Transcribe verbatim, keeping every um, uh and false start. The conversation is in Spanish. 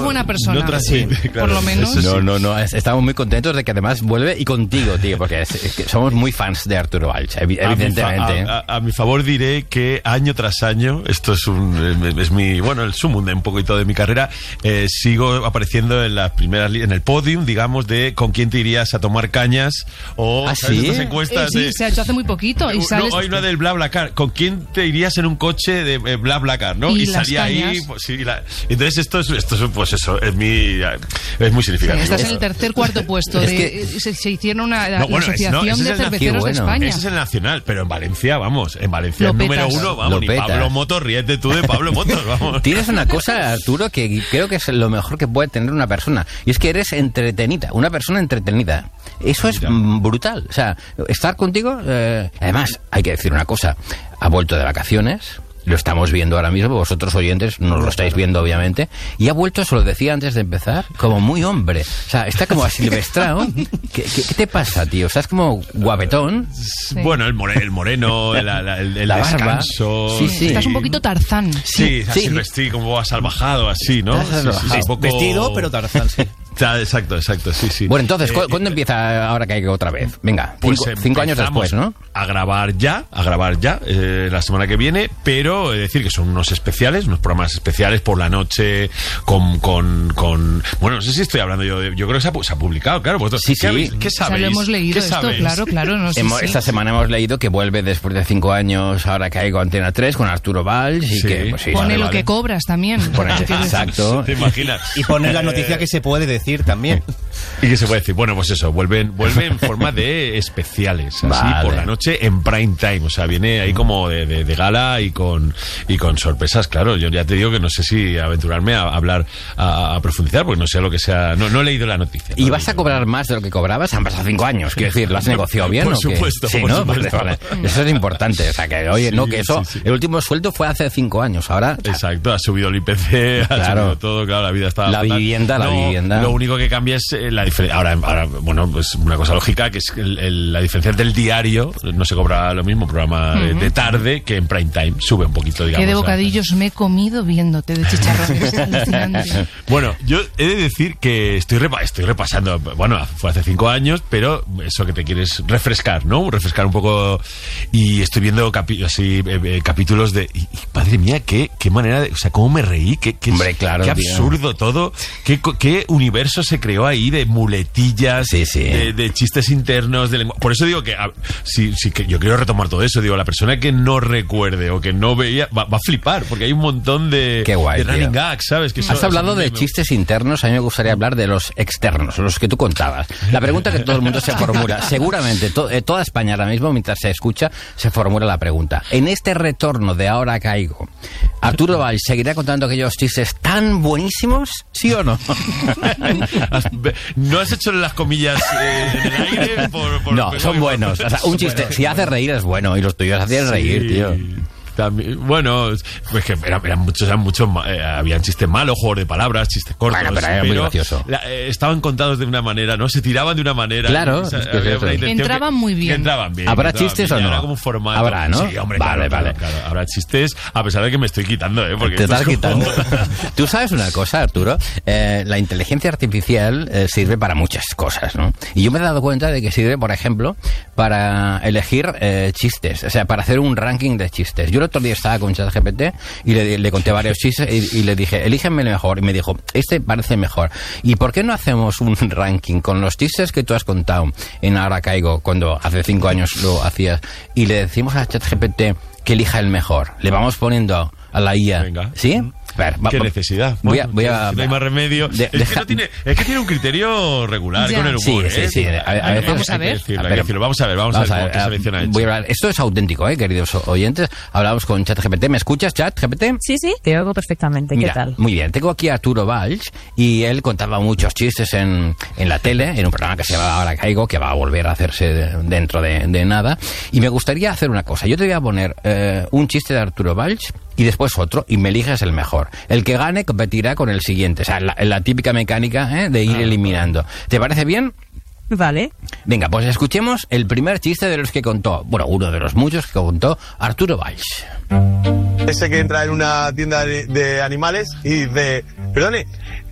es buena persona. No transmite, sí, claro, por lo menos. No, no, no. Estamos muy contentos de que además vuelve y contigo, tío, porque es, es que somos muy fans de Arturo Valls, evidentemente. A mi, fa, a, a, a mi favor diré que año tras año, esto es un es mi bueno el sumum de un poquito de mi carrera, eh, sigo apareciendo en las primeras en el podium, digamos, de con quién te irías a tomar cañas o ¿Ah, ¿sabes? sí? Estas encuestas. Eh, sí, de, se ha hecho hace muy poquito. Y no, sales... hay una del BlaBlaCar. ¿Con quién te irías en un coche de eh, BlaBlaCar, no? Y, y las salía cañas. ahí. Pues, sí, la, entonces esto es, esto es, pues eso, es mi es muy significativo. Estás en el tercer cuarto puesto. Es de, que... se, se hicieron una la, No, bueno, la Asociación es, no, de Cerveceros bueno. de España. Ese es el nacional, pero en Valencia, vamos, en Valencia Lo el número petas. uno, vamos, Lo ni petas. Pablo Motos, ríete tú de Pablo Motos, vamos. Tienes una cosa, Arturo, que creo que es lo mejor que puede tener una persona, y es que eres entretenida, una persona entretenida. Eso es mm, brutal. O sea, estar contigo, eh, además, hay que decir una cosa, ha vuelto de vacaciones. Lo estamos viendo ahora mismo, vosotros oyentes no lo estáis viendo obviamente, y ha vuelto, se lo decía antes de empezar, como muy hombre, o sea, está como asilvestrado. ¿Qué, qué, ¿Qué te pasa, tío? ¿Estás como guapetón? Sí. Bueno, el, more, el moreno, el, el, el La barba. descanso. Sí, sí. Estás un poquito Tarzán. Sí, Sí, así sí. vestido, como asalvajado, así, ¿no? Estás Sí, sí, sí, asalvajado. un poco... Vestido, pero Tarzán, sí. Ya, exacto, exacto, sí, sí. Bueno, entonces, Eh, ¿cu- ¿cuándo empieza ahora que hay que otra vez? Venga, Pues cinco, cinco años empezamos después, ¿no? A grabar ya, a grabar ya, eh, la semana que viene, pero es decir que son unos especiales, unos programas especiales por la noche, con, con, con bueno, no sé si estoy hablando yo, de, yo creo que se ha, pu- se ha publicado, claro, vosotros, Sí, ¿qué, sí. habéis- ¿qué O sea, sabéis? lo hemos leído ¿Qué esto, sabéis? claro, claro. No, sí, Hemos- sí. Esta semana hemos leído que vuelve después de cinco años, ahora que hay con Antena tres, con Arturo Valls, y Sí. que, pues, sí, Pone vale, lo vale. que cobras también. Pone- exacto. ¿Te imaginas? Y poner la noticia que se puede decir también. ¿Y qué se puede decir? Bueno, pues eso, vuelven, vuelven en forma de especiales, así Vale. por la noche en prime time, o sea, viene ahí como de, de, de gala y con y con sorpresas, claro. Yo ya te digo que no sé si aventurarme a hablar, a, a profundizar, porque no sé lo que sea, no, no he leído la noticia. ¿Y no vas he a leído. cobrar más de lo que cobrabas? Han pasado cinco años, quiero decir, ¿lo has negociado bien Por o qué? supuesto, Sí, por ¿no? supuesto. Vale, vale. Eso es importante, o sea, que, oye, Sí, no, que eso, sí, sí. el último sueldo fue hace cinco años, ahora... Exacto, ha subido el I P C, ha Claro. subido todo, claro, la vida está... La fatal. vivienda, la No, vivienda. Lo único que cambia es eh, la diferencia. Ahora, ahora, bueno, pues una cosa lógica, que es el, el, la diferencia del diario, no se cobra lo mismo, programa de, de tarde, que en prime time, sube un poquito, digamos. Qué de a- bocadillos me he comido viéndote de chicharrones. Alucinante. Bueno, yo he de decir que estoy, repa- estoy repasando, bueno, fue hace cinco años, pero eso que te quieres refrescar, ¿no? Refrescar un poco, y estoy viendo capi- así, eh, eh, capítulos de, y, y, madre mía, qué, qué manera de, o sea, cómo me reí, qué, qué, Hombre, claro, qué tío. absurdo todo, qué, co- qué universo se creó ahí de muletillas, Sí, sí. De, de chistes internos, de lengua. Por eso digo que, a- si, si que yo quiero retomar todo eso, digo, la persona que no recuerde o que no veía, va, va a flipar, porque hay un montón de, Qué guay, de tío. running gags, ¿sabes? Que eso- Has hablado eso de me- chistes internos, a mí me gustaría hablar de los externos, los que tú contabas. La pregunta que todo el mundo se formula, seguramente to- eh, toda España ahora mismo, mientras se escucha, se formula la pregunta. En este retorno de Ahora Caigo, ¿Arturo Valls seguirá contando aquellos chistes tan buenísimos? ¿Sí o no? Has- ¿No has hecho las comillas eh, en el aire? Por, por- No, por- son por- buenos. O sea, un chiste, si hace reír es bueno, y los tuyos hacían reír, Sí, tío. también- bueno, pues que eran, eran muchos, eran muchos, ma- eh, habían chistes malos, juegos de palabras, chistes cortos. Bueno, pero era muy gracioso. la- eh, estaban contados de una manera, ¿no? Se tiraban de una manera. Claro, O sea, es que es había eso. una intención Entraban que- muy bien. que entraban bien. ¿Habrá entraban chistes bien, o no? Era como un formato. Habrá, ¿no? Sí, hombre, Vale, claro, vale. claro, claro. Habrá chistes, a pesar de que me estoy quitando, ¿eh? Porque Te esto estás es como- quitando. Tú sabes una cosa, Arturo. Eh, la inteligencia artificial eh, sirve para muchas cosas, ¿no? Y yo me he dado cuenta de que sirve, por ejemplo, para elegir eh, chistes, o sea, para hacer un ranking de chistes. Yo el otro día estaba con ChatGPT y le, le conté varios chistes y, y le dije, elígeme el mejor. Y me dijo, este parece mejor. ¿Y por qué no hacemos un ranking con los chistes que tú has contado en Ahora Caigo, cuando hace cinco años lo hacías, y le decimos a ChatGPT que elija el mejor? Le vamos poniendo a la I A. Venga. ¿Sí? A ver, va- ¿Qué va- necesidad? Voy a, Bueno, voy a, si no hay más remedio. de- es, que deja- no tiene, es que tiene un criterio regular Ya. con el humor. Sí, sí, ¿eh? sí. A- a Hay- veces- Vamos a hay que ver. decirlo, hay Pero- que decirlo. Vamos a ver, vamos, a ver cómo te selecciona el voy a chico. hablar- Esto es auténtico, ¿eh, queridos oyentes? Hablamos con ChatGPT. ¿Me escuchas, ChatGPT? Sí, sí, te oigo perfectamente. ¿Qué Mira, tal? muy bien. Tengo aquí a Arturo Valls y él contaba muchos chistes en, en la tele, en un programa que se llama Ahora Caigo, que va a volver a hacerse de- dentro de, de nada. Y me gustaría hacer una cosa. Yo te voy a poner eh, un chiste de Arturo Valls y después otro, y me eliges el mejor. El que gane competirá con el siguiente. O sea, la, la típica mecánica, ¿eh?, de ir eliminando. ¿Te parece bien? Vale. Venga, pues escuchemos el primer chiste de los que contó, bueno, uno de los muchos que contó Arturo Valls. Ese que entra en una tienda de, de animales y dice, perdone,